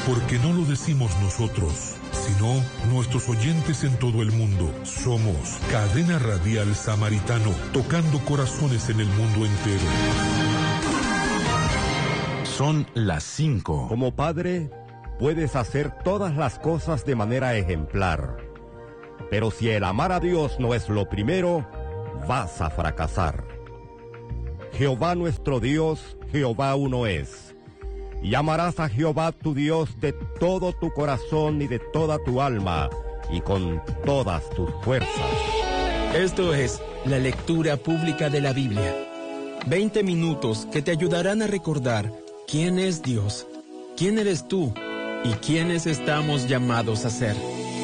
Porque no lo decimos nosotros, sino nuestros oyentes en todo el mundo. Somos Cadena Radial Samaritano, tocando corazones en el mundo entero. Son las 5. Como padre, puedes hacer todas las cosas de manera ejemplar. Pero si el amar a Dios no es lo primero, vas a fracasar. Jehová nuestro Dios, Jehová uno es. Y amarás a Jehová tu Dios de todo tu corazón y de toda tu alma y con todas tus fuerzas. Esto es la lectura pública de la Biblia. 20 minutos que te ayudarán a recordar quién es Dios, quién eres tú y quiénes estamos llamados a ser.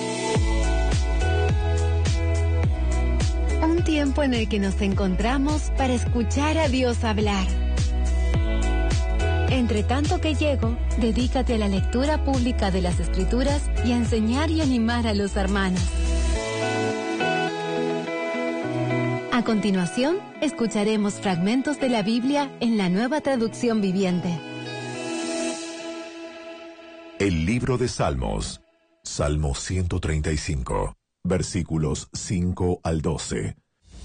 Un tiempo en el que nos encontramos para escuchar a Dios hablar. Entre tanto que llego, dedícate a la lectura pública de las Escrituras y a enseñar y animar a los hermanos. A continuación, escucharemos fragmentos de la Biblia en la Nueva Traducción Viviente. El libro de Salmos, Salmo 135, versículos 5 al 12.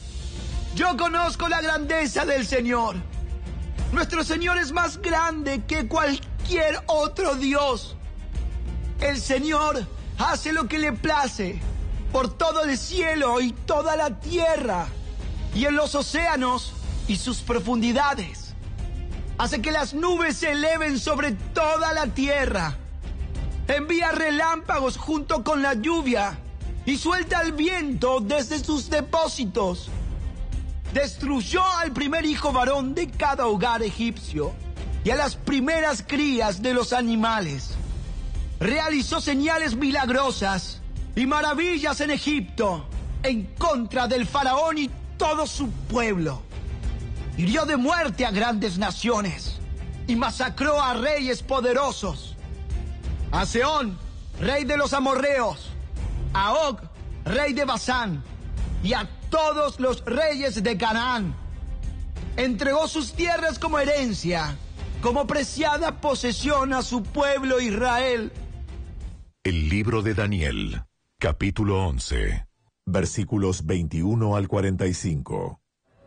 Yo conozco la grandeza del Señor. Nuestro Señor es más grande que cualquier otro Dios. El Señor hace lo que le place por todo el cielo y toda la tierra, y en los océanos y sus profundidades. Hace que las nubes se eleven sobre toda la tierra. Envía relámpagos junto con la lluvia y suelta el viento desde sus depósitos. Destruyó al primer hijo varón de cada hogar egipcio y a las primeras crías de los animales. Realizó señales milagrosas y maravillas en Egipto en contra del faraón y todo su pueblo. Hirió de muerte a grandes naciones y masacró a reyes poderosos. A Sehón, rey de los amorreos, a Og, rey de Basán, y a todos los reyes de Canaán. Entregó sus tierras como herencia, como preciada posesión a su pueblo Israel. El libro de Daniel, capítulo 11, versículos 21 al 45.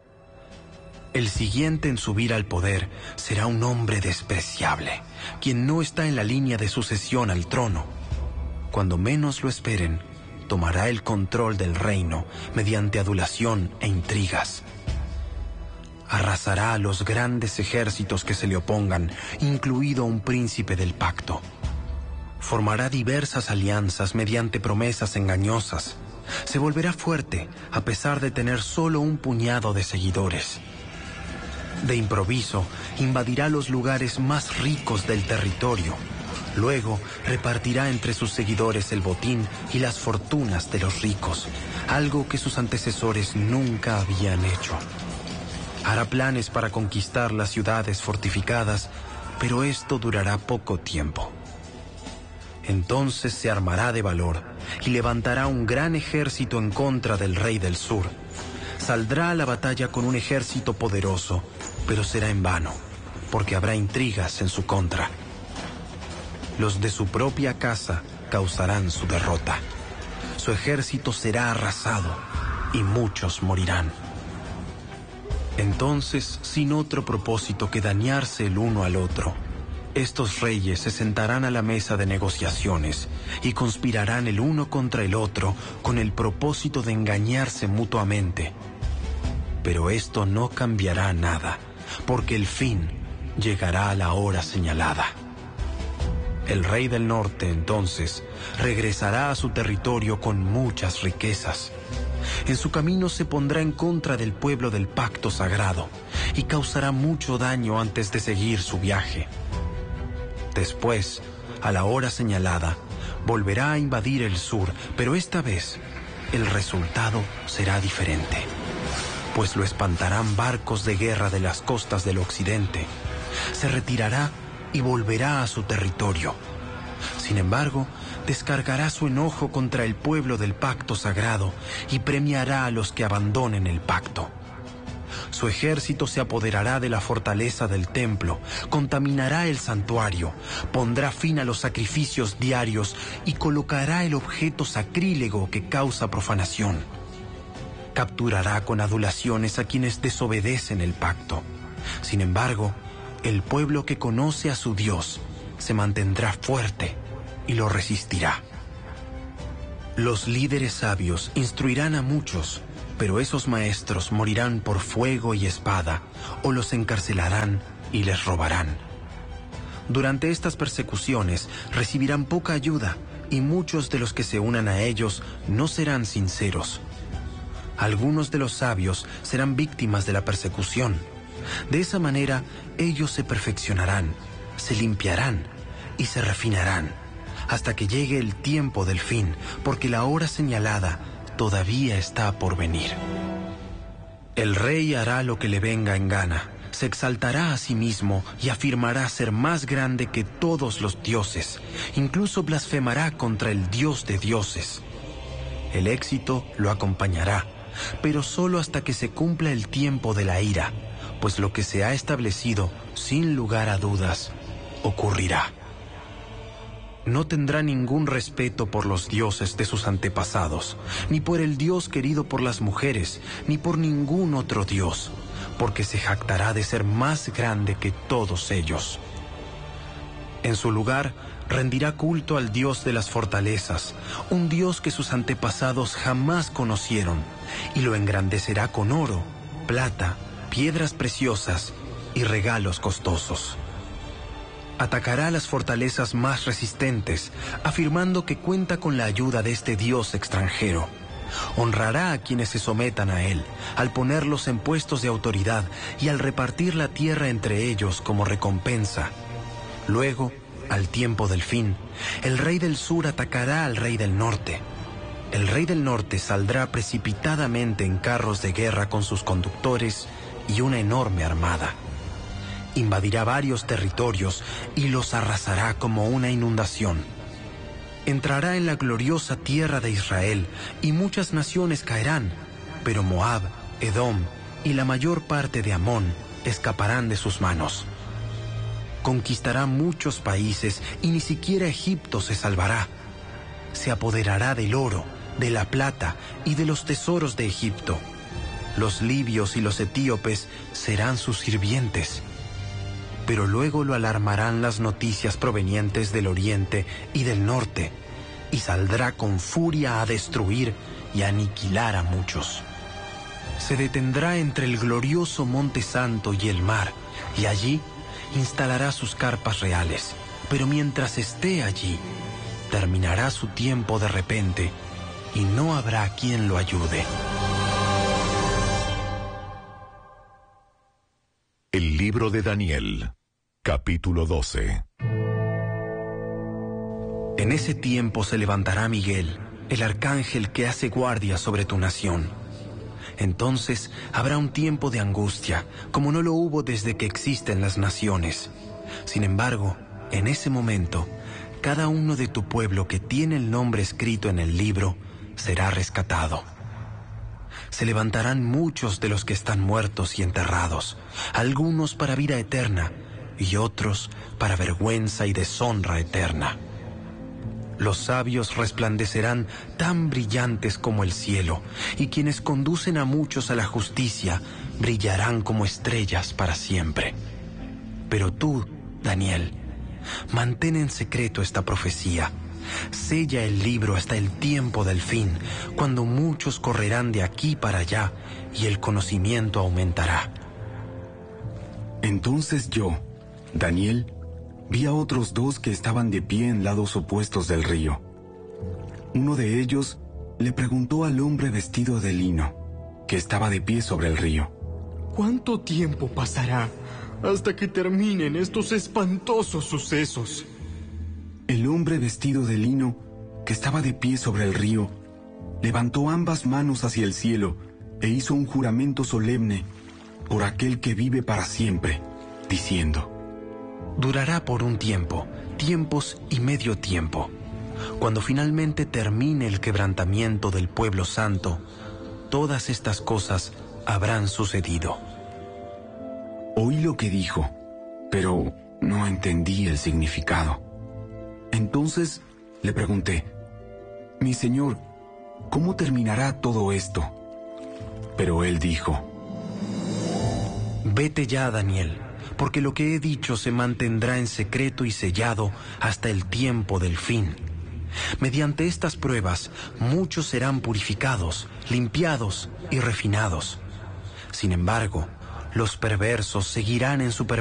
El siguiente en subir al poder será un hombre despreciable, quien no está en la línea de sucesión al trono. Cuando menos lo esperen, tomará el control del reino mediante adulación e intrigas. Arrasará a los grandes ejércitos que se le opongan, incluido un príncipe del pacto. Formará diversas alianzas mediante promesas engañosas. Se volverá fuerte a pesar de tener solo un puñado de seguidores. De improviso, invadirá los lugares más ricos del territorio. Luego, repartirá entre sus seguidores el botín y las fortunas de los ricos, algo que sus antecesores nunca habían hecho. Hará planes para conquistar las ciudades fortificadas, pero esto durará poco tiempo. Entonces se armará de valor y levantará un gran ejército en contra del rey del sur. Saldrá a la batalla con un ejército poderoso, pero será en vano, porque habrá intrigas en su contra. Los de su propia casa causarán su derrota. Su ejército será arrasado y muchos morirán. Entonces, sin otro propósito que dañarse el uno al otro, estos reyes se sentarán a la mesa de negociaciones y conspirarán el uno contra el otro con el propósito de engañarse mutuamente. Pero esto no cambiará nada, porque el fin llegará a la hora señalada. El rey del norte, entonces, regresará a su territorio con muchas riquezas. En su camino se pondrá en contra del pueblo del pacto sagrado y causará mucho daño antes de seguir su viaje. Después, a la hora señalada, volverá a invadir el sur, pero esta vez el resultado será diferente, pues lo espantarán barcos de guerra de las costas del occidente. Se retirará y volverá a su territorio. Sin embargo, descargará su enojo contra el pueblo del pacto sagrado y premiará a los que abandonen el pacto. Su ejército se apoderará de la fortaleza del templo, contaminará el santuario, pondrá fin a los sacrificios diarios y colocará el objeto sacrílego que causa profanación. Capturará con adulaciones a quienes desobedecen el pacto. Sin embargo, el pueblo que conoce a su Dios se mantendrá fuerte y lo resistirá. Los líderes sabios instruirán a muchos, pero esos maestros morirán por fuego y espada, o los encarcelarán y les robarán. Durante estas persecuciones recibirán poca ayuda, y muchos de los que se unan a ellos no serán sinceros. Algunos de los sabios serán víctimas de la persecución. De esa manera, ellos se perfeccionarán, se limpiarán y se refinarán, hasta que llegue el tiempo del fin, porque la hora señalada todavía está por venir. El rey hará lo que le venga en gana, se exaltará a sí mismo y afirmará ser más grande que todos los dioses, incluso blasfemará contra el Dios de dioses. El éxito lo acompañará, pero solo hasta que se cumpla el tiempo de la ira, pues lo que se ha establecido, sin lugar a dudas, ocurrirá. No tendrá ningún respeto por los dioses de sus antepasados, ni por el Dios querido por las mujeres, ni por ningún otro Dios, porque se jactará de ser más grande que todos ellos. En su lugar, rendirá culto al Dios de las fortalezas, un Dios que sus antepasados jamás conocieron, y lo engrandecerá con oro, plata, piedras preciosas y regalos costosos. Atacará las fortalezas más resistentes, afirmando que cuenta con la ayuda de este Dios extranjero. Honrará a quienes se sometan a él, al ponerlos en puestos de autoridad y al repartir la tierra entre ellos como recompensa. Luego, al tiempo del fin, el rey del sur atacará al rey del norte. El rey del norte saldrá precipitadamente en carros de guerra con sus conductores y una enorme armada. Invadirá varios territorios y los arrasará como una inundación. Entrará en la gloriosa tierra de Israel y muchas naciones caerán, pero Moab, Edom y la mayor parte de Amón escaparán de sus manos. Conquistará muchos países y ni siquiera Egipto se salvará. Se apoderará del oro, de la plata y de los tesoros de Egipto. Los libios y los etíopes serán sus sirvientes. Pero luego lo alarmarán las noticias provenientes del oriente y del norte, y saldrá con furia a destruir y a aniquilar a muchos. Se detendrá entre el glorioso Monte Santo y el mar, y allí instalará sus carpas reales. Pero mientras esté allí, terminará su tiempo de repente, y no habrá quien lo ayude. El libro de Daniel, capítulo 12. En ese tiempo se levantará Miguel, el arcángel que hace guardia sobre tu nación. Entonces habrá un tiempo de angustia, como no lo hubo desde que existen las naciones. Sin embargo, en ese momento, cada uno de tu pueblo que tiene el nombre escrito en el libro será rescatado. Se levantarán muchos de los que están muertos y enterrados, algunos para vida eterna y otros para vergüenza y deshonra eterna. Los sabios resplandecerán tan brillantes como el cielo, y quienes conducen a muchos a la justicia brillarán como estrellas para siempre. Pero tú, Daniel, mantén en secreto esta profecía. Sella el libro hasta el tiempo del fin, cuando muchos correrán de aquí para allá y el conocimiento aumentará. Entonces yo, Daniel, vi a otros dos que estaban de pie en lados opuestos del río. Uno de ellos le preguntó al hombre vestido de lino, que estaba de pie sobre el río: ¿Cuánto tiempo pasará hasta que terminen estos espantosos sucesos? El hombre vestido de lino, que estaba de pie sobre el río, levantó ambas manos hacia el cielo e hizo un juramento solemne por aquel que vive para siempre, diciendo: Durará por un tiempo, tiempos y medio tiempo. Cuando finalmente termine el quebrantamiento del pueblo santo, todas estas cosas habrán sucedido. Oí lo que dijo, pero no entendí el significado. Entonces le pregunté, mi señor, ¿cómo terminará todo esto? Pero él dijo, vete ya, Daniel, porque lo que he dicho se mantendrá en secreto y sellado hasta el tiempo del fin. Mediante estas pruebas, muchos serán purificados, limpiados y refinados. Sin embargo, los perversos seguirán en su